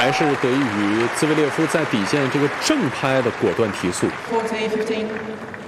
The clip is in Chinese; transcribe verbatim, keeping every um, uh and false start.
还是得益于兹维列夫在底线这个正拍的果断提速。 forty fifteen